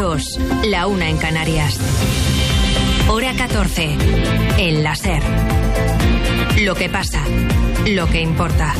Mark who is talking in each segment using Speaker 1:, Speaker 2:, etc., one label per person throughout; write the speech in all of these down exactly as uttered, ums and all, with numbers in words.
Speaker 1: dos, la una en Canarias. Hora catorce, en la SER. Lo que pasa, lo que importa.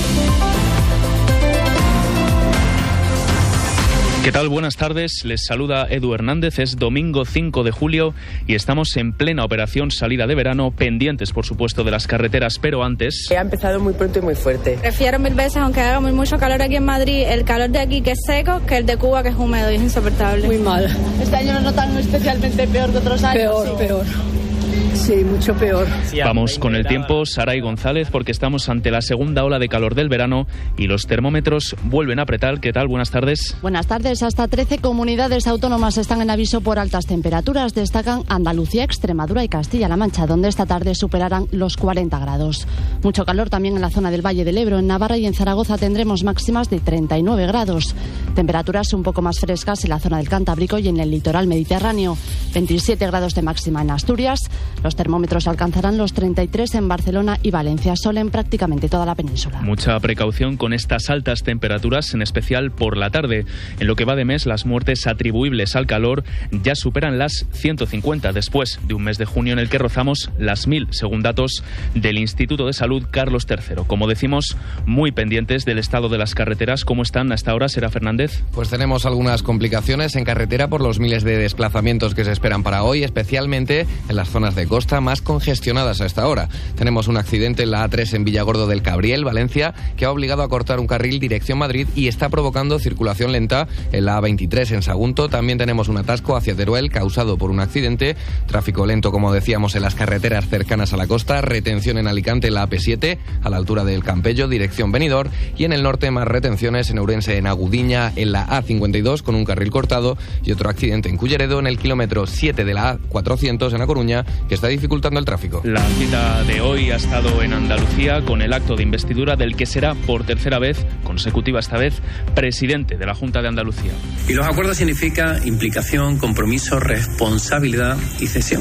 Speaker 2: ¿Qué tal? Buenas tardes, les saluda Edu Hernández, es domingo cinco de julio y estamos en plena operación salida de verano, pendientes por supuesto de las carreteras, pero antes...
Speaker 3: Ha empezado muy pronto y muy fuerte.
Speaker 4: Prefiero mil veces, aunque haga muy mucho calor aquí en Madrid, el calor de aquí que es seco, que el de Cuba que es húmedo y es insoportable.
Speaker 5: Muy mal.
Speaker 6: Este año nos notan especialmente peor que otros años.
Speaker 5: Peor,
Speaker 6: ¿sí?
Speaker 5: peor. Sí, mucho peor.
Speaker 2: Vamos con el tiempo, Saray González, porque estamos ante la segunda ola de calor del verano y los termómetros vuelven a apretar. ¿Qué tal? Buenas tardes.
Speaker 7: Buenas tardes. Hasta trece comunidades autónomas están en aviso por altas temperaturas. Destacan Andalucía, Extremadura y Castilla-La Mancha, donde esta tarde superarán los cuarenta grados. Mucho calor también en la zona del Valle del Ebro. En Navarra y en Zaragoza tendremos máximas de treinta y nueve grados. Temperaturas un poco más frescas en la zona del Cantábrico y en el litoral mediterráneo. veintisiete grados de máxima en Asturias. Los termómetros alcanzarán los treinta y tres en Barcelona y Valencia, sol en prácticamente toda la península.
Speaker 2: Mucha precaución con estas altas temperaturas, en especial por la tarde. En lo que va de mes, las muertes atribuibles al calor ya superan las ciento cincuenta, después de un mes de junio en el que rozamos las mil, según datos del Instituto de Salud Carlos tercero. Como decimos, muy pendientes del estado de las carreteras. ¿Cómo están hasta ahora, Sera Fernández?
Speaker 8: Pues tenemos algunas complicaciones en carretera por los miles de desplazamientos que se esperan para hoy, especialmente en las zonas de costa más congestionadas a esta hora. Tenemos un accidente en la A tres en Villagordo del Cabriel, Valencia, que ha obligado a cortar un carril dirección Madrid y está provocando circulación lenta en la A veintitrés en Sagunto. También tenemos un atasco hacia Teruel causado por un accidente. Tráfico lento, como decíamos, en las carreteras cercanas a la costa. Retención en Alicante en la A P siete, a la altura del Campello, dirección Benidorm. Y en el norte más retenciones en Ourense, en Agudiña, en la A cincuenta y dos con un carril cortado. Y otro accidente en Culleredo en el kilómetro siete de la A cuatrocientos en A Coruña, que está dificultando el tráfico.
Speaker 2: La cita de hoy ha estado en Andalucía con el acto de investidura del que será por tercera vez, consecutiva esta vez, presidente de la Junta de Andalucía.
Speaker 9: Y los acuerdos significan implicación, compromiso, responsabilidad y cesión.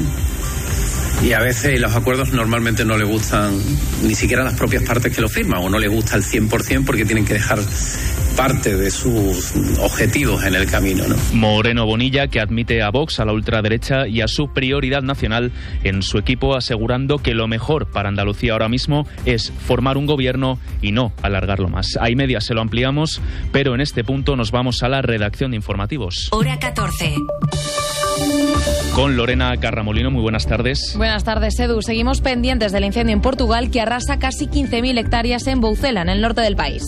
Speaker 9: Y a veces los acuerdos normalmente no le gustan ni siquiera a las propias partes que lo firman, o no le gusta al cien por ciento porque tienen que dejar parte de sus objetivos en el camino, ¿no?
Speaker 2: Moreno Bonilla, que admite a Vox, a la ultraderecha y a su prioridad nacional en su equipo, asegurando que lo mejor para Andalucía ahora mismo es formar un gobierno y no alargarlo más. Hay medias, se lo ampliamos, pero en este punto nos vamos a la redacción de informativos.
Speaker 1: Hora catorce.
Speaker 2: Con Lorena Carramolino, muy buenas tardes.
Speaker 10: Buenas tardes, Edu. Seguimos pendientes del incendio en Portugal que arrasa casi quince mil hectáreas en Boucela, en el norte del país.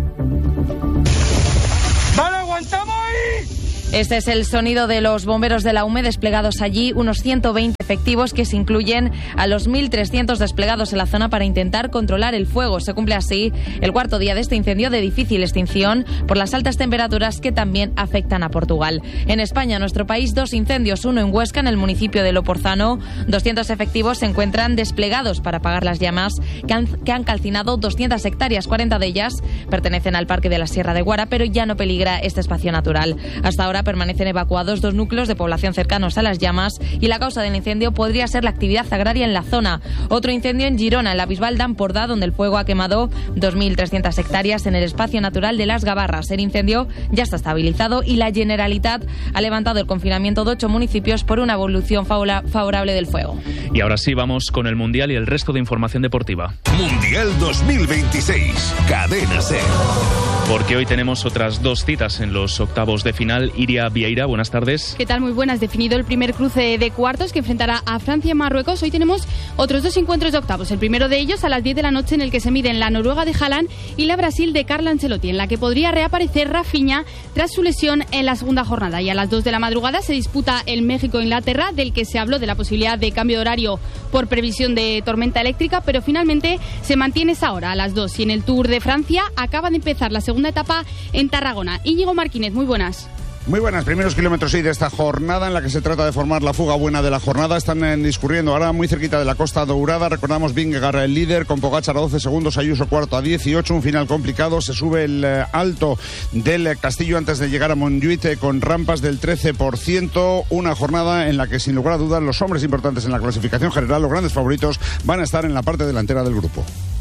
Speaker 11: ¡Vale, aguantamos ahí!
Speaker 10: Este es el sonido de los bomberos de la U M E desplegados allí, unos ciento veinte efectivos que se incluyen a los mil trescientos desplegados en la zona para intentar controlar el fuego. Se cumple así el cuarto día de este incendio de difícil extinción por las altas temperaturas que también afectan a Portugal. En España, nuestro país, dos incendios, uno en Huesca, en el municipio de Loporzano. doscientos efectivos se encuentran desplegados para apagar las llamas que han, que han calcinado doscientas hectáreas. cuarenta de ellas pertenecen al Parque de la Sierra de Guara, pero ya no peligra este espacio natural. Hasta ahora permanecen evacuados dos núcleos de población cercanos a las llamas y la causa del incendio podría ser la actividad agraria en la zona. Otro incendio en Girona, en la Bisbal d'Empordà, donde el fuego ha quemado dos mil trescientas hectáreas en el espacio natural de Las Gavarras. El incendio ya está estabilizado y la Generalitat ha levantado el confinamiento de ocho municipios por una evolución favorable del fuego.
Speaker 2: Y ahora sí, vamos con el Mundial y el resto de información deportiva.
Speaker 12: Mundial dos mil veintiséis, Cadena SER.
Speaker 2: Porque hoy tenemos otras dos citas en los octavos de final. Iria Vieira, buenas tardes.
Speaker 13: ¿Qué tal? Muy buenas. Definido el primer cruce de cuartos que enfrentará a Francia y Marruecos. Hoy tenemos otros dos encuentros de octavos. El primero de ellos a las diez de la noche, en el que se miden la Noruega de Haaland y la Brasil de Carlo Ancelotti, en la que podría reaparecer Rafinha tras su lesión en la segunda jornada. Y a las dos de la madrugada se disputa el México-Inglaterra, del que se habló de la posibilidad de cambio de horario por previsión de tormenta eléctrica, pero finalmente se mantiene esa hora a las dos. Y en el Tour de Francia acaba de empezar la segunda etapa en Tarragona. Íñigo Martínez, muy buenas.
Speaker 14: Muy buenas, primeros kilómetros sí de esta jornada en la que se trata de formar la fuga buena de la jornada. Están eh, discurriendo ahora muy cerquita de la Costa Dourada. Recordamos Vingegaard el líder con Pogačar a doce segundos, Ayuso cuarto a dieciocho, un final complicado. Se sube el eh, alto del eh, Castillo antes de llegar a Montjuïc eh, con rampas del trece por ciento. Una jornada en la que sin lugar a dudas los hombres importantes en la clasificación general, los grandes favoritos, van a estar en la parte delantera del grupo.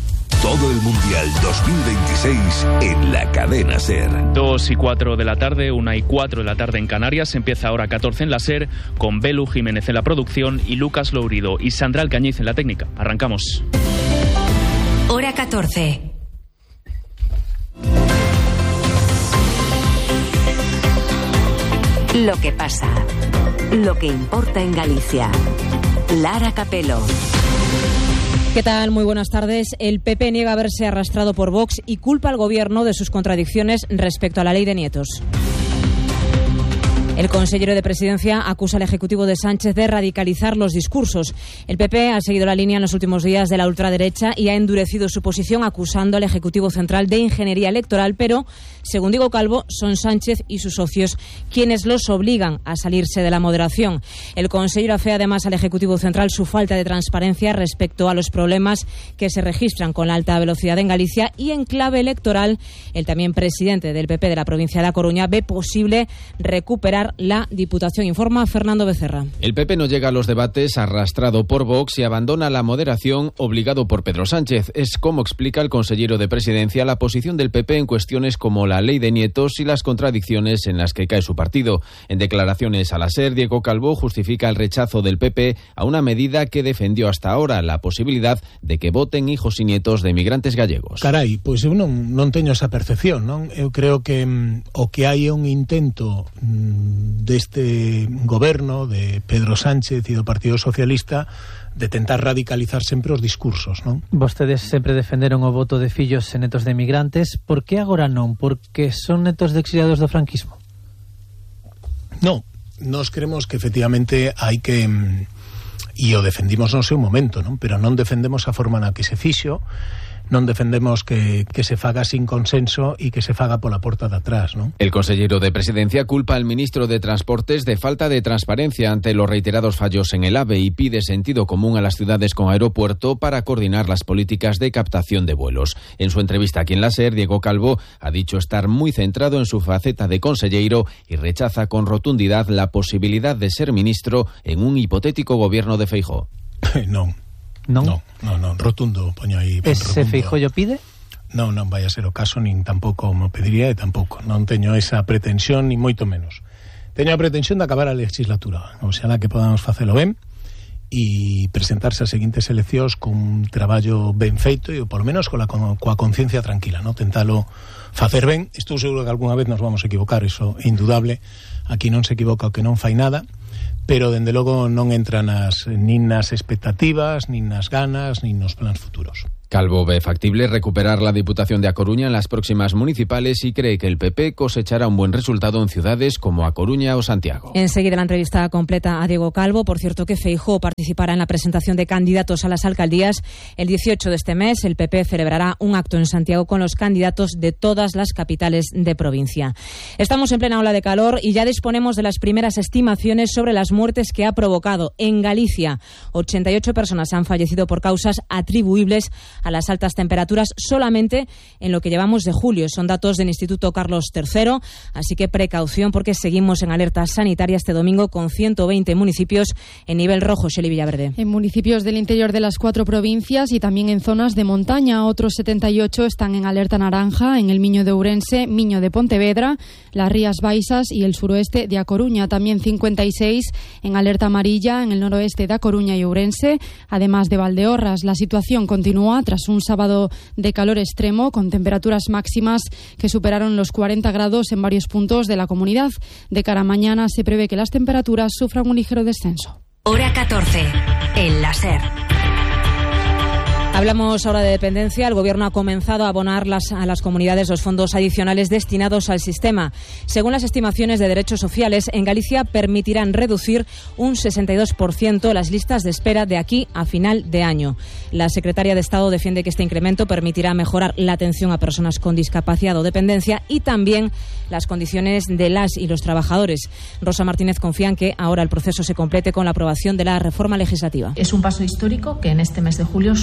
Speaker 12: Todo el Mundial dos mil veintiséis en la cadena SER.
Speaker 2: Dos y cuatro de la tarde, una y cuatro de la tarde en Canarias. Empieza ahora catorce en la SER con Belu Jiménez en la producción y Lucas Lourido y Sandra Alcañiz en la técnica. Arrancamos.
Speaker 1: Hora catorce. Lo que pasa, lo que importa en Galicia. Lara Capelo.
Speaker 15: ¿Qué tal? Muy buenas tardes. El P P niega haberse arrastrado por Vox y culpa al Gobierno de sus contradicciones respecto a la ley de nietos. El consejero de Presidencia acusa al Ejecutivo de Sánchez de radicalizar los discursos. El P P ha seguido la línea en los últimos días de la ultraderecha y ha endurecido su posición acusando al Ejecutivo Central de ingeniería electoral, pero, según Diego Calvo, son Sánchez y sus socios quienes los obligan a salirse de la moderación. El consejero afea además al Ejecutivo Central su falta de transparencia respecto a los problemas que se registran con la alta velocidad en Galicia y, en clave electoral, el también presidente del P P de la provincia de A Coruña ve posible recuperar la Diputación, informa Fernando Becerra.
Speaker 16: El P P no llega a los debates arrastrado por Vox y abandona la moderación obligado por Pedro Sánchez. Es como explica el consejero de Presidencia la posición del P P en cuestiones como la ley de nietos y las contradicciones en las que cae su partido. En declaraciones a la SER, Diego Calvo justifica el rechazo del P P a una medida que defendió hasta ahora, la posibilidad de que voten hijos y nietos de emigrantes gallegos.
Speaker 17: Carai, pois eu non, non teño esa percepción, non? Eu creo que mm, o que hai é un intento mm, deste goberno de Pedro Sánchez e do Partido Socialista de tentar radicalizar sempre os discursos, non?
Speaker 18: Vostedes sempre defenderon o voto de fillos e netos de emigrantes. Por que agora non? Porque son netos de exiliados do franquismo?
Speaker 17: Non, nós creemos que efectivamente hai que, e o defendimos no seu momento, non? Pero non defendemos a forma na que se fixo, non defendemos que, que se faga sin consenso e que se faga pola porta de atrás, ¿no?
Speaker 16: El consejero de Presidencia culpa al ministro de Transportes de falta de transparencia ante los reiterados fallos en el AVE y pide sentido común a las ciudades con aeropuerto para coordinar las políticas de captación de vuelos. En su entrevista aquí en la SER, Diego Calvo ha dicho estar muy centrado en su faceta de consejero y rechaza con rotundidad la posibilidad de ser ministro en un hipotético gobierno de Feijóo.
Speaker 17: Non.
Speaker 18: Non?
Speaker 17: No, no, no, rotundo, poño aí.
Speaker 18: Ese Feijóo pide?
Speaker 17: Non, non vai a ser o caso, nin tampouco me pediría e tampouco. Non teño esa pretensión, ni moito menos. Teño a pretensión de acabar a legislatura, o sea, la que podamos facelo ben e presentarse as seguintes eleccións con un traballo ben feito e polo menos coa, coa conciencia tranquila, no? Tentalo facer ben. Estou seguro que algunha vez nos vamos a equivocar, eso é indudable. Aquí non se equivoca o que non fai nada, pero dende logo non entran nas, nin nas expectativas, nin nas ganas, nin nos plans futuros.
Speaker 16: Calvo ve factible recuperar la Diputación de A Coruña en las próximas municipales y cree que el P P cosechará un buen resultado en ciudades como A Coruña o Santiago.
Speaker 15: Enseguida la entrevista completa a Diego Calvo. Por cierto que Feijóo participará en la presentación de candidatos a las alcaldías. El dieciocho de este mes el P P celebrará un acto en Santiago con los candidatos de todas las capitales de provincia. Estamos en plena ola de calor y ya disponemos de las primeras estimaciones sobre las muertes que ha provocado. En Galicia, ochenta y ocho personas han fallecido por causas atribuibles a las altas temperaturas solamente en lo que llevamos de julio. Son datos del Instituto Carlos tercero, así que precaución porque seguimos en alerta sanitaria este domingo con ciento veinte municipios en nivel rojo. Xeli Villaverde.
Speaker 19: En municipios del interior de las cuatro provincias y también en zonas de montaña. Otros setenta y ocho están en alerta naranja en el Miño de Ourense, Miño de Pontevedra, las Rías Baixas y el suroeste de A Coruña. También cincuenta y seis en alerta amarilla en el noroeste de A Coruña y Ourense, además de Valdeorras. La situación continúa tras un sábado de calor extremo con temperaturas máximas que superaron los cuarenta grados en varios puntos de la comunidad. De cara a mañana se prevé que las temperaturas sufran un ligero descenso.
Speaker 1: Hora catorce, en la SER.
Speaker 15: Hablamos ahora de dependencia. El Gobierno ha comenzado a abonar las, a las comunidades los fondos adicionales destinados al sistema. Según las estimaciones de Derechos Sociales, en Galicia permitirán reducir un sesenta y dos por ciento las listas de espera de aquí a final de año. La secretaria de Estado defiende que este incremento permitirá mejorar la atención a personas con discapacidad o dependencia y también las condiciones de las y los trabajadores. Rosa Martínez confía en que ahora el proceso se complete con la aprobación de la reforma legislativa.
Speaker 20: Es un paso histórico que en este mes de julio supone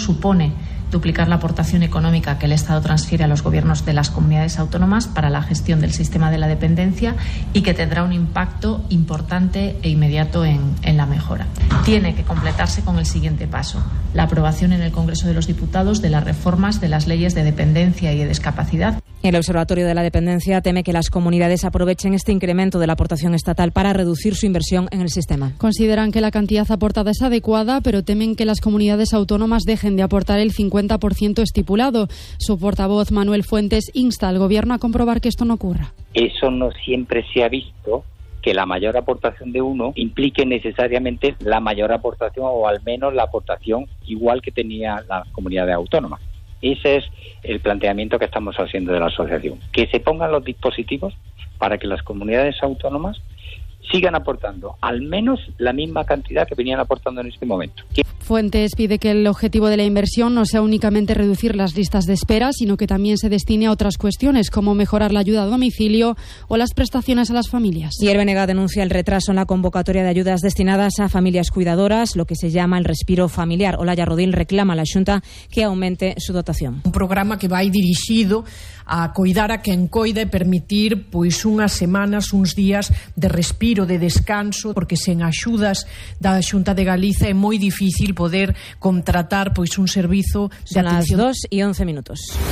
Speaker 20: supone duplicar la aportación económica que el Estado transfiere a los gobiernos de las comunidades autónomas para la gestión del sistema de la dependencia y que tendrá un impacto importante e inmediato en, en la mejora. Tiene que completarse con el siguiente paso: la aprobación en el Congreso de los Diputados de las reformas de las leyes de dependencia y de discapacidad.
Speaker 15: El Observatorio de la Dependencia teme que las comunidades aprovechen este incremento de la aportación estatal para reducir su inversión en el sistema.
Speaker 19: Consideran que la cantidad aportada es adecuada, pero temen que las comunidades autónomas dejen de aportar el cincuenta por ciento estipulado. Su portavoz, Manuel Fuentes, insta al Gobierno a comprobar que esto no ocurra.
Speaker 21: Eso no siempre se ha visto, que la mayor aportación de uno implique necesariamente la mayor aportación, o al menos la aportación igual que tenía las comunidades autónomas. Ese es el planteamiento que estamos haciendo de la asociación, que se pongan los dispositivos para que las comunidades autónomas sigan aportando al menos la misma cantidad que venían aportando en este momento.
Speaker 19: Fuentes pide que el objetivo de la inversión no sea únicamente reducir las listas de espera, sino que también se destine a otras cuestiones, como mejorar la ayuda a domicilio o las prestaciones a las familias.
Speaker 15: Y el B N G denuncia el retraso en la convocatoria de ayudas destinadas a familias cuidadoras, lo que se llama el respiro familiar. Olaya Rodil reclama a la Xunta que aumente su dotación.
Speaker 22: Un programa que vai dirixido a coidar a quen coida e permitir pois unhas semanas, uns días de respiro, de descanso, porque sen axudas da Xunta de Galiza é moi difícil poder contratar pois un servizo de
Speaker 15: Son
Speaker 22: atención.
Speaker 15: las dos y once minutos.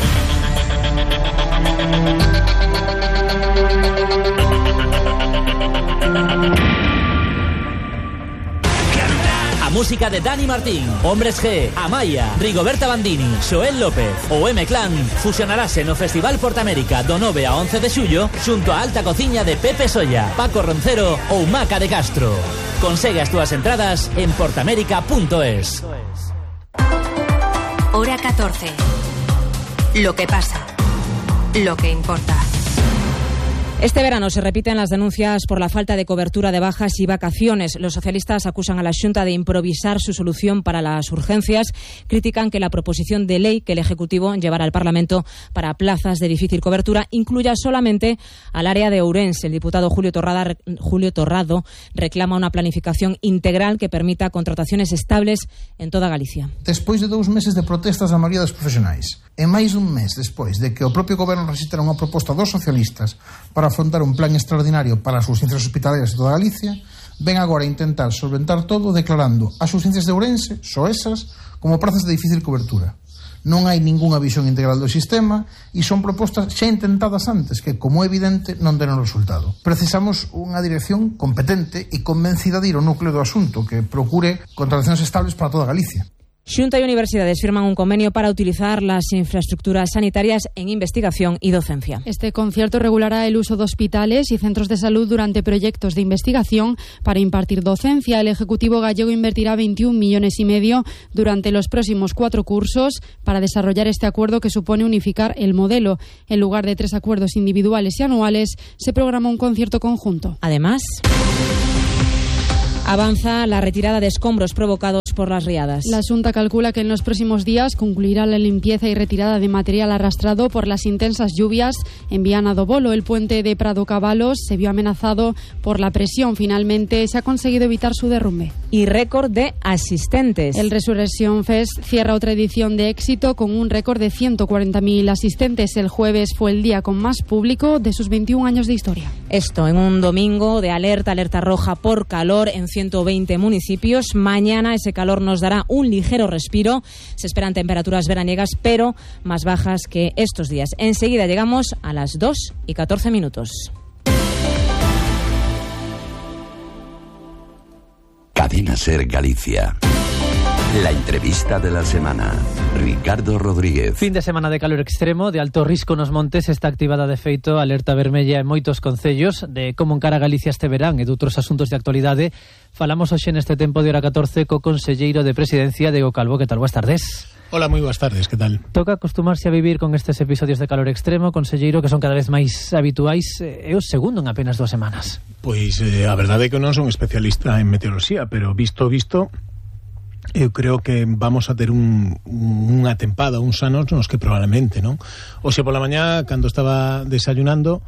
Speaker 23: A música de Dani Martín, Hombres G, Amaya, Rigoberta Bandini, Xoel López ou M-Clan fusionarase no Festival Portamérica do nove a once de xullo xunto a Alta Cociña de Pepe Solla, Paco Roncero ou Maca de Castro. Consegue as túas entradas en portamérica punto es.
Speaker 1: Hora catorce. Lo que pasa. Lo que importa.
Speaker 15: Este verano se repiten las denuncias por la falta de cobertura de bajas y vacaciones. Los socialistas acusan a la Xunta de improvisar su solución para las urgencias. Critican que la proposición de ley que el Ejecutivo llevará al Parlamento para plazas de difícil cobertura incluya solamente al área de Ourense. El diputado Julio Torrada, Julio Torrado reclama una planificación integral que permita contrataciones estables en toda Galicia.
Speaker 24: Despois de dous meses de protestas da maioría dos profesionais e máis dun mes despois de que o propio Goberno rexistara unha proposta dos socialistas para afrontar un plan extraordinario para as urgencias hospitalarias de toda Galicia, ven agora a intentar solventar todo declarando as urgencias de Ourense, só esas, como prazas de difícil cobertura. Non hai ningunha visión integral do sistema e son propostas xa intentadas antes que, como é evidente, non deron resultado. Precisamos unha dirección competente e convencida de ir ao núcleo do asunto que procure contratacións estables para toda Galicia.
Speaker 15: Xunta y universidades firman un convenio para utilizar las infraestructuras sanitarias en investigación y docencia.
Speaker 19: Este concierto regulará el uso de hospitales y centros de salud durante proyectos de investigación para impartir docencia. El Ejecutivo gallego invertirá veintiún millones y medio durante los próximos cuatro cursos para desarrollar este acuerdo que supone unificar el modelo. En lugar de tres acuerdos individuales y anuales, se programa un concierto conjunto.
Speaker 15: Además, avanza la retirada de escombros provocados por las riadas.
Speaker 19: La Xunta calcula que en los próximos días concluirá la limpieza y retirada de material arrastrado por las intensas lluvias en Viana do Bolo. El puente de Prado Cabalos se vio amenazado por la presión. Finalmente se ha conseguido evitar su derrumbe.
Speaker 15: Y récord de asistentes.
Speaker 19: El Resurrection Fest cierra otra edición de éxito con un récord de ciento cuarenta mil asistentes. El jueves fue el día con más público de sus veintiún años de historia.
Speaker 15: Esto en un domingo de alerta, alerta roja por calor en ciento veinte municipios. Mañana ese calor nos dará un ligero respiro. Se esperan temperaturas veraniegas, pero más bajas que estos días. Enseguida llegamos a las dos y catorce minutos.
Speaker 12: Cadena Ser Galicia. La entrevista de la semana. Ricardo Rodríguez.
Speaker 18: Fin de semana de calor extremo, de alto risco nos montes, está activada de feito alerta vermella en moitos concellos. De como encara Galicia este verán e de outros asuntos de actualidade falamos hoxe neste tempo de hora catorce co conselleiro de Presidencia, Diego Calvo. Que tal? Boas tardes.
Speaker 17: Hola, moi boas tardes, que tal?
Speaker 18: Toca acostumarse a vivir con estes episodios de calor extremo, conselleiro, que son cada vez máis habituais. É o segundo en apenas dúas semanas.
Speaker 17: Pois eh, a verdade é que non son especialista en meteoroloxía, pero visto visto eu creo que vamos a ter un, unha tempada, uns anos nos que probablemente, non? Oxe, pola mañá, cando estaba desayunando,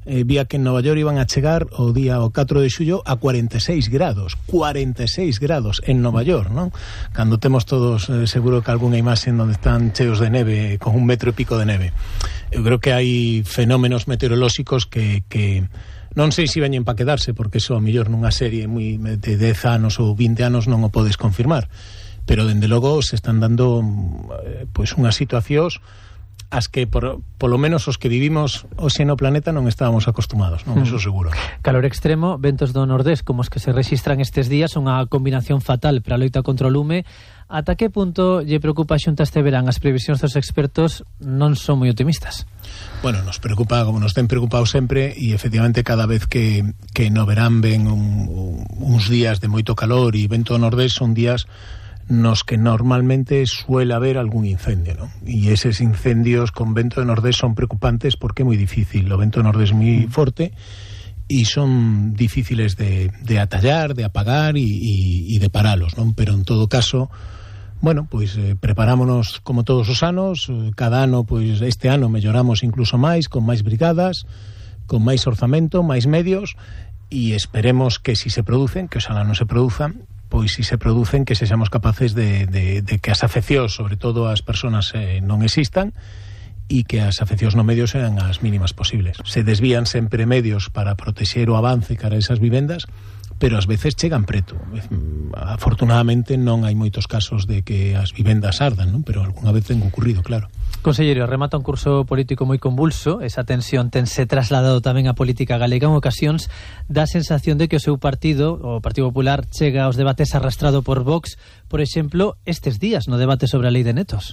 Speaker 17: eh, vía que en Nova York iban a chegar o día o catro de xullo a cuarenta e seis grados, cuarenta e seis grados en Nova York, non? Cando temos todos eh, seguro que algunha imaxe onde están cheos de neve, con un metro e pico de neve. Eu creo que hai fenómenos meteorolóxicos que, que non sei se veñen para quedarse, porque eso a mellor nunha serie moi de dez anos ou vinte anos non o podes confirmar, pero dende logo se están dando eh, pois unhas situacións as que por, polo menos os que vivimos hoxe no planeta non estábamos acostumados, non? Mm. Eso seguro.
Speaker 18: Calor extremo, ventos do nordés como os que se registran estes días, unha combinación fatal para a loita contra o lume. Ata que punto lle preocupa a Xunta este verán? As previsións dos expertos non son moi optimistas.
Speaker 17: Bueno, nos preocupa, como nos ten preocupado sempre, e efectivamente cada vez que, que no verán ven un, un, uns días de moito calor e vento nordés son días nos que normalmente suele haber algún incendio, ¿no? E eses incendios con vento de nordés son preocupantes porque é moi difícil, o vento nordés é moi forte e son difíciles de, de atallar, de apagar e, e, e de paralos, ¿no? Pero en todo caso, bueno, pois eh, preparámonos como todos os anos, cada ano, pois este ano melloramos incluso máis, con máis brigadas, con máis orzamento, máis medios, e esperemos que si se producen, que oxalá non se produzan, pois si se producen, que sexamos capaces de, de, de que as afeccións, sobre todo as persoas, eh, non existan, e que as afeccións no medio sean as mínimas posibles. Se desvían sempre medios para protexer o avance cara a esas vivendas, pero ás veces chegan preto. Afortunadamente non hai moitos casos de que as vivendas ardan, non? Pero algunha vez ten ocurrido, claro.
Speaker 18: Conselleiro, remata un curso político moi convulso, esa tensión tense trasladado tamén á política galega. En ocasións dá a sensación de que o seu partido, o Partido Popular, chega aos debates arrastrado por Vox, por exemplo, estes días no debate sobre a lei de netos.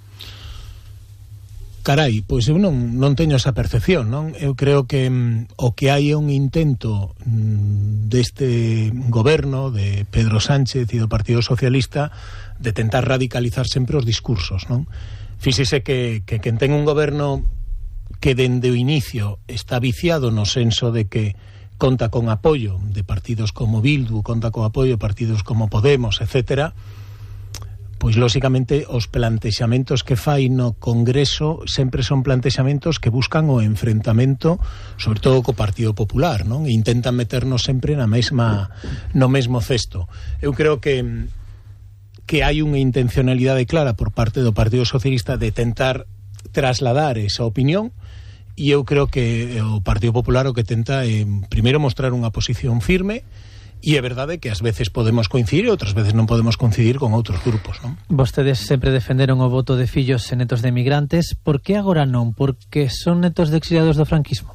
Speaker 17: Carai, pois eu non, non teño esa percepción, non? Eu creo que mm, o que hai é un intento mm, deste goberno de Pedro Sánchez e do Partido Socialista de tentar radicalizar sempre os discursos, non? Fíxese que, que quen ten un goberno que dende o inicio está viciado no senso de que conta con apoio de partidos como Bildu, conta con apoio de partidos como Podemos, etcétera, pois lóxicamente os plantexamentos que fai no Congreso sempre son plantexamentos que buscan o enfrentamento, sobre todo co Partido Popular, non? E intentan meternos sempre na mesma no mesmo cesto. Eu creo que que hai unha intencionalidade clara por parte do Partido Socialista de tentar trasladar esa opinión, e eu creo que o Partido Popular o que tenta é primeiro mostrar unha posición firme. E é verdade que ás veces podemos coincidir e outras veces non podemos coincidir con outros grupos, non?
Speaker 18: Vostedes sempre defenderon o voto de fillos e netos de emigrantes. Por que agora non? Porque son netos de exiliados do franquismo?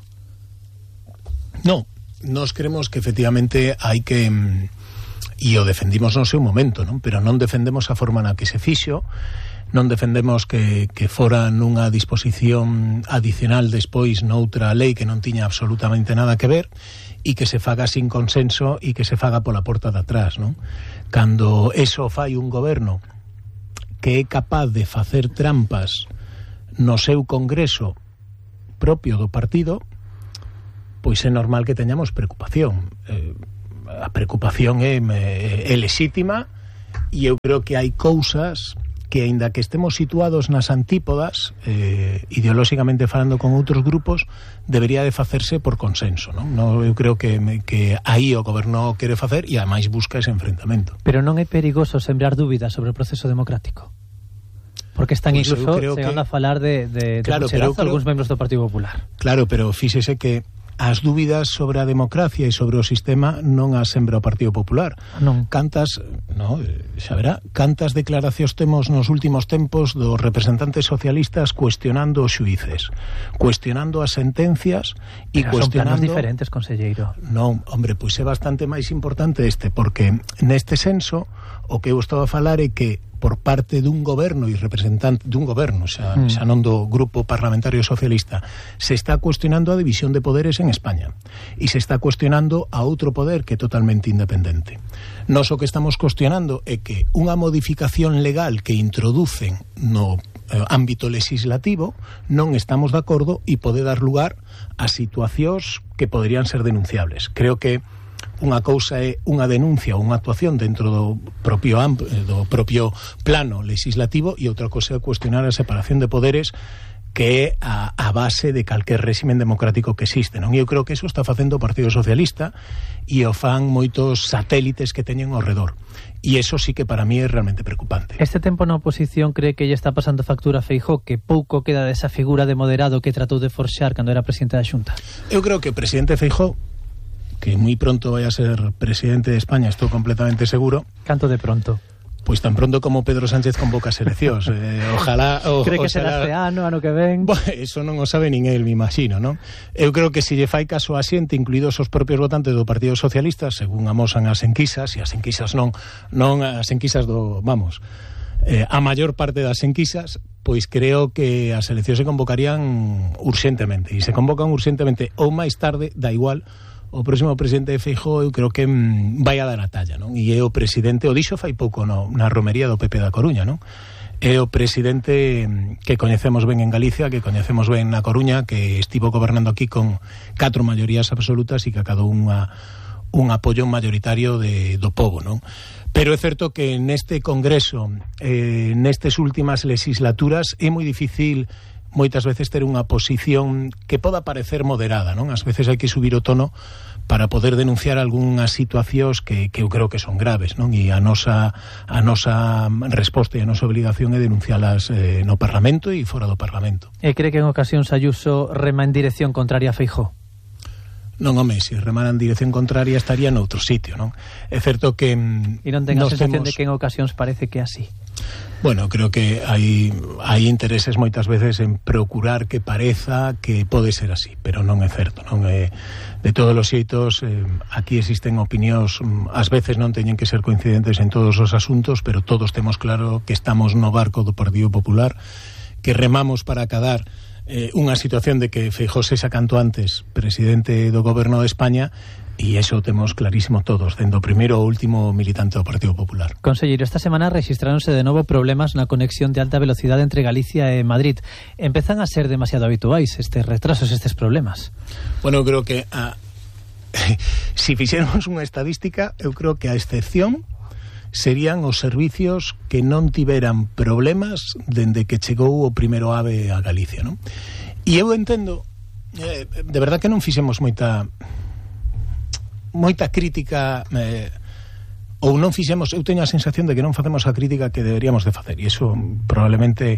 Speaker 17: Non, nós creemos que efectivamente hai que, e o defendimos no seu momento, non? Pero non defendemos a forma na que se fixo, non defendemos que, que fora nunha disposición adicional despois noutra lei que non tiña absolutamente nada que ver, e que se faga sin consenso e que se faga pola porta de atrás, non? Cando eso fai un goberno que é capaz de facer trampas no seu congreso propio do partido, pois é normal que teñamos preocupación. Eh, a preocupación é, é, é lexítima, e eu creo que hai cousas que, aínda que estemos situados nas antípodas, eh, ideolóxicamente falando con outros grupos, debería de facerse por consenso, non? No, eu creo que, que aí o goberno quere facer e ademais busca ese enfrentamento.
Speaker 18: Pero non é perigoso sembrar dúbidas sobre o proceso democrático? Porque están pues incluso chegando que... a falar de, de,
Speaker 17: claro,
Speaker 18: de pucherazo
Speaker 17: creo...
Speaker 18: algúns membros do Partido Popular.
Speaker 17: Claro, pero fíxese que as dúbidas sobre a democracia e sobre o sistema non as sembra o Partido Popular.
Speaker 18: Non.
Speaker 17: Cantas, no, xa verá, cantas declaracións temos nos últimos tempos dos representantes socialistas cuestionando os xuíces, cuestionando as sentencias e
Speaker 18: Pero
Speaker 17: cuestionando...
Speaker 18: son planos diferentes, conselleiro.
Speaker 17: Non, hombre, pois é bastante máis importante este, porque neste senso o que eu estaba a falar é que por parte dun goberno e representante dun goberno, xa, mm. xa non do grupo parlamentario socialista, se está cuestionando a división de poderes en España e se está cuestionando a outro poder que é totalmente independente. Nós o que estamos cuestionando é que unha modificación legal que introducen no eh, ámbito legislativo non estamos de acordo e pode dar lugar a situacións que poderían ser denunciables. Creo que unha cousa é unha denuncia ou unha actuación dentro do propio do propio plano legislativo, e outra cousa é cuestionar a separación de poderes que é a, a base de calquer réximen democrático que existe, non? E eu creo que eso está facendo o Partido Socialista e o fan moitos satélites que teñen ao redor. E eso sí que para mí é realmente preocupante.
Speaker 18: Este tempo na oposición cree que lle está pasando factura a Feijóo, que pouco queda desa figura de moderado que tratou de forxar cando era presidente da Xunta?
Speaker 17: Eu creo que o presidente Feijóo, que moi pronto vai a ser presidente de España, estou completamente seguro.
Speaker 18: Canto de pronto?
Speaker 17: Pois tan pronto como Pedro Sánchez convoca as eleccións. Eh, ojalá... O,
Speaker 18: Cree que
Speaker 17: será
Speaker 18: este ano, ano que ven?
Speaker 17: Bo, eso non o sabe nin el, me imagino, non? Eu creo que se lle fai caso a xente, incluídos os propios votantes do Partido Socialista, según amosan as enquisas, e as enquisas non, non as enquisas do... Vamos... Eh, a maior parte das enquisas, pois creo que as eleccións se convocarían urxentemente. E se convocan urxentemente ou máis tarde, da igual... O próximo presidente de Feijóo eu creo que mm, vai a dar a talla, non? E é o presidente, o dixo fai pouco no, na romería do P P da Coruña, non? É o presidente que coñecemos ben en Galicia, que coñecemos ben na Coruña, que estivo gobernando aquí con catro maiorías absolutas e que acadou unha, un apoio mayoritario de, do povo, non? Pero é certo que neste congreso, eh, nestes últimas legislaturas, é moi difícil moitas veces ter unha posición que poda parecer moderada, non? Ás veces hai que subir o tono para poder denunciar algunhas situacións que, que eu creo que son graves, non? E a nosa, a nosa resposta e a nosa obligación é denuncialas eh, no Parlamento e fora do Parlamento.
Speaker 18: E cree que en ocasións Ayuso rema en dirección contraria a Feijóo?
Speaker 17: Non, home, se remara en dirección contraria estaría noutro sitio, non? É certo que...
Speaker 18: E non ten a sensación temos... de que en ocasións parece que é así?
Speaker 17: Bueno, creo que hai, hai intereses moitas veces en procurar que pareza que pode ser así, pero non é certo, non é... De todos os xeitos, eh, aquí existen opinións, ás veces non teñen que ser coincidentes en todos os asuntos, pero todos temos claro que estamos no barco do Partido Popular, que remamos para acadar eh, unha situación de que Feijóo sexa canto antes presidente do Goberno de España, e iso temos clarísimo todos, dende o primeiro ao último militante do Partido Popular.
Speaker 18: Conselleiro, esta semana registraronse de novo problemas na conexión de alta velocidade entre Galicia e Madrid. Empezan a ser demasiado habituais estes retrasos, estes problemas?
Speaker 17: Bueno, eu creo que a... si fixéramos unha estadística, eu creo que a excepción serían os servicios que non tiveran problemas dende que chegou o primeiro AVE a Galicia, non? E eu entendo, eh, de verdad que non fixemos moita moita crítica eh, ou non fixemos, eu teño a sensación de que non facemos a crítica que deberíamos de facer, e iso probablemente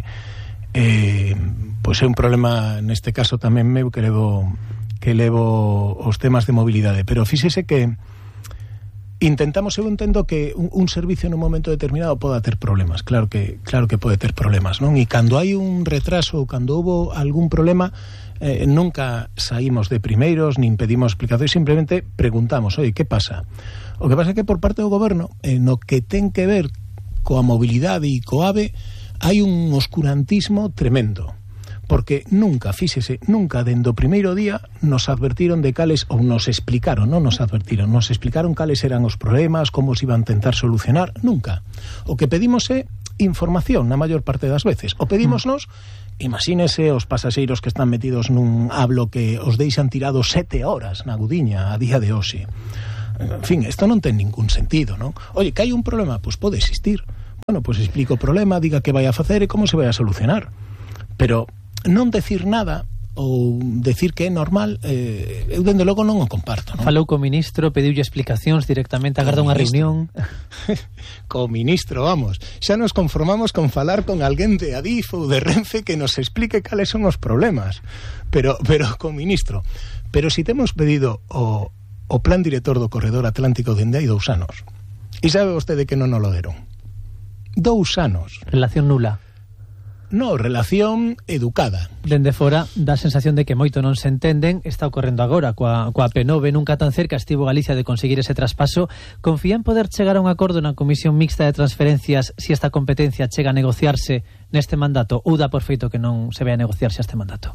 Speaker 17: eh, pois é un problema neste caso tamén meu que levo que levo os temas de mobilidade, pero fíxese que intentamos, eu entendo que un, un servicio nun momento determinado poda ter problemas, claro que claro que pode ter problemas, non? E cando hai un retraso ou cando houbo algún problema, eh, nunca saímos de primeiros nin pedimos explicacións, simplemente preguntamos, oi, que pasa? O que pasa é que por parte do goberno, eh, no que ten que ver coa mobilidade e co AVE, hai un oscurantismo tremendo. Porque nunca, fíxese, nunca dende o primeiro día nos advertiron de cales, ou nos explicaron, non nos advertiron, nos explicaron cales eran os problemas, como se iban a tentar solucionar, nunca. O que pedimos é información na maior parte das veces. O pedímonos, imagínese os pasaxeiros que están metidos nun hablo que os deixan tirados sete horas na Gudiña a día de hoxe. En fin, isto non ten ningún sentido, non? Oye, que hai un problema, pois pode existir. Bueno, pois explico o problema, diga que vai a facer e como se vai a solucionar. Pero non decir nada ou decir que é normal, eh, eu dende logo non o comparto, non?
Speaker 18: Falou co ministro, pediulle explicacións directamente, agarda unha reunión.
Speaker 17: Co ministro, vamos, xa nos conformamos con falar con alguén de Adif ou de Renfe que nos explique cales son os problemas, pero pero co ministro. Pero si temos pedido o, o plan director do corredor atlántico dende hai dous anos, e sabe vostede que non o lo deron? Dous anos.
Speaker 18: Relación nula.
Speaker 17: No, relación educada.
Speaker 18: Dende fora dá a sensación de que moito non se entenden. Está ocorrendo agora coa, coa P nove, nunca tan cerca estivo Galicia de conseguir ese traspaso. Confía en poder chegar a un acordo na Comisión Mixta de Transferencias se esta competencia chega a negociarse neste mandato, ou dá por feito que non se vai a negociarse este mandato?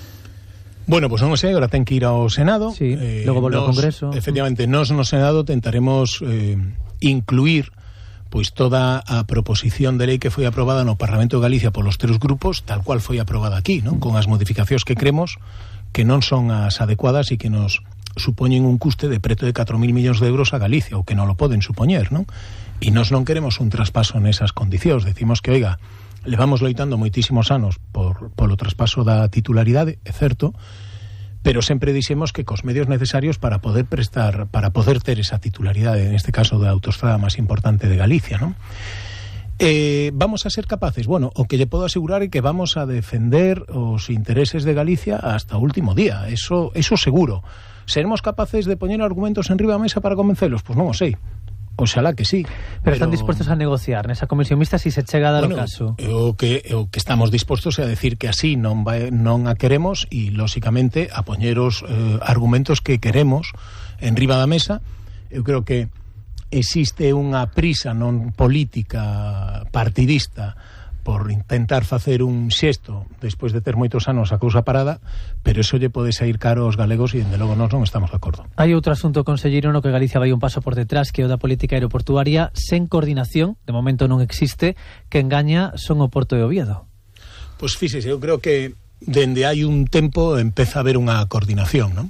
Speaker 17: Bueno, pois pues non sei, agora ten que ir ao Senado.
Speaker 18: Sí, eh, logo volve ao Congreso.
Speaker 17: Efectivamente, nós no Senado tentaremos eh, incluir pois toda a proposición de lei que foi aprobada no Parlamento de Galicia polos tres grupos, tal cual foi aprobada aquí, non? Con as modificacións que cremos que non son as adecuadas e que nos supoñen un custe de preto de catro mil millóns de euros a Galicia, ou que non lo poden supoñer, non? E nós non queremos un traspaso nesas condicións, decimos que, oiga, levamos loitando moitísimos anos por polo traspaso da titularidade, é certo, pero sempre dixemos que cos medios necesarios para poder prestar, para poder ter esa titularidade, en este caso da autoestrada máis importante de Galicia, non? Eh, vamos a ser capaces, bueno, o que lle podo asegurar é que vamos a defender os intereses de Galicia hasta o último día, eso, eso seguro. Seremos capaces de poñer argumentos en riba da mesa para convencelos? Pois non o sei. Oxalá que sí.
Speaker 18: Pero,
Speaker 17: pero
Speaker 18: están dispostos a negociar nesa comisión mixta si se chega a dar
Speaker 17: bueno,
Speaker 18: o caso.
Speaker 17: O que, o que estamos dispostos a decir que así non, vai, non a queremos e, lóxicamente, a poñer os eh, argumentos que queremos en riba da mesa. Eu creo que existe unha prisa non política partidista por intentar facer un xesto despois de ter moitos anos a cousa parada, pero eso lle pode sair caro aos galegos e, dende logo, nós non estamos de acordo.
Speaker 18: Hai outro asunto, conselleiro, no que Galicia vai un paso por detrás, que é o da política aeroportuaria sen coordinación, de momento non existe, que engaña son o Porto de Oviedo.
Speaker 17: Pois fíxese, eu creo que dende hai un tempo empeza a haber unha coordinación, non?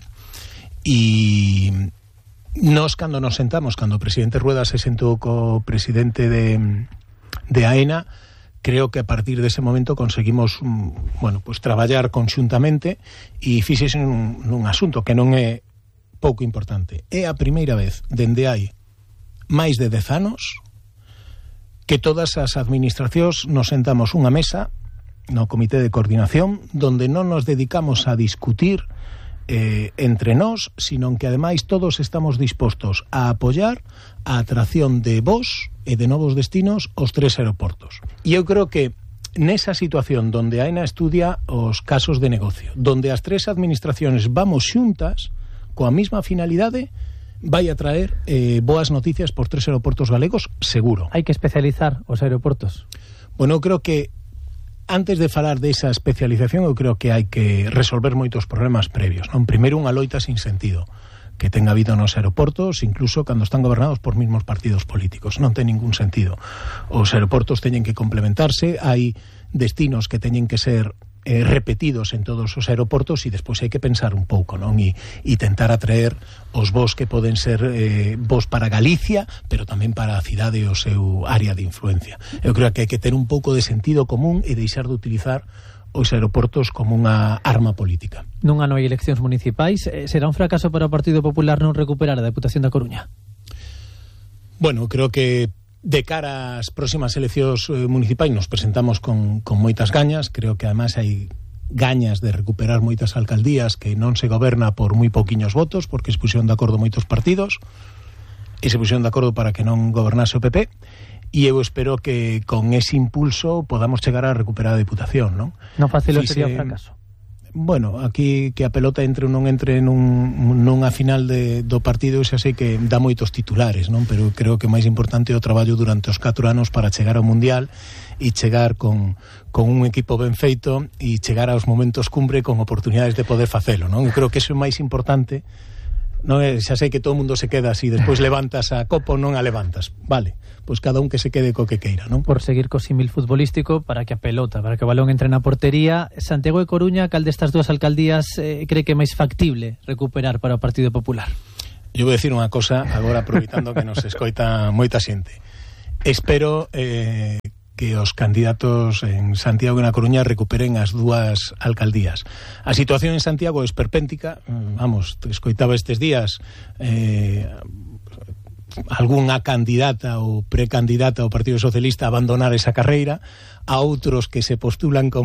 Speaker 17: E nos, cando nos sentamos, cando o presidente Rueda se sentou co presidente de, de AENA, creo que a partir dese momento conseguimos, bueno, pues traballar conxuntamente e fixese nun, nun asunto que non é pouco importante. É a primeira vez dende hai máis de dez anos que todas as administracións nos sentamos unha mesa no Comité de Coordinación donde non nos dedicamos a discutir Eh, entre nós, sino que ademais todos estamos dispostos a apoiar a atracción de voos e de novos destinos aos tres aeroportos. E eu creo que nesa situación donde a AENA estudia os casos de negocio, donde as tres administraciones vamos xuntas coa mesma finalidade, vai a traer eh, boas noticias por tres aeroportos galegos, seguro.
Speaker 18: Hai que especializar os aeroportos.
Speaker 17: Bueno, eu creo que antes de falar desa especialización, eu creo que hai que resolver moitos problemas previos, non? Primeiro, unha loita sin sentido que ten habido nos aeroportos, incluso cando están gobernados por mesmos partidos políticos. Non ten ningún sentido. Os aeroportos teñen que complementarse, hai destinos que teñen que ser eh, repetidos en todos os aeroportos e despois hai que pensar un pouco, non? E, e tentar atraer os voos que poden ser eh, voos para Galicia, pero tamén para a cidade e o seu área de influencia. Eu creo que hai que ter un pouco de sentido común e deixar de utilizar os aeroportos como unha arma política.
Speaker 18: Non ano hai eleccións municipais. Será un fracaso para o Partido Popular non recuperar a Deputación da Coruña?
Speaker 17: Bueno, creo que de cara ás próximas eleccións eh, municipais nos presentamos con, con moitas gañas. Creo que además hai gañas de recuperar moitas alcaldías que non se goberna por moi pouquiños votos, porque se puxeron de acordo moitos partidos e se puxeron de acordo para que non gobernase o P P, e eu espero que con ese impulso podamos chegar a recuperar a Deputación, non?
Speaker 18: Non fácil Fixe... sería un fracaso.
Speaker 17: Bueno, aquí que a pelota entre ou non entre nun, nunha final de, do partido, xa sei que dá moitos titulares, non? Pero creo que máis importante é o traballo durante os catro anos para chegar ao Mundial e chegar con, con un equipo ben feito e chegar aos momentos cumbre con oportunidades de poder facelo, non? Eu creo que iso é máis importante. Non é, xa sei que todo o mundo se queda así, despois levantas a copa ou non a levantas, vale, pois cada un que se quede co que queira, non?
Speaker 18: Por seguir co símil futbolístico, para que a pelota, para que o balón entre na portería, Santiago e Coruña, cal destas dúas alcaldías eh, cree que é máis factible recuperar para o Partido Popular?
Speaker 17: Eu vou decir unha cosa agora, aproveitando que nos escoita moita xente. Espero eh, que os candidatos en Santiago e na Coruña recuperen as dúas alcaldías. A situación en Santiago é esperpéntica, vamos, escoitaba estes días eh, algunha candidata ou precandidata ao Partido Socialista a abandonar esa carreira, a outros que se postulan como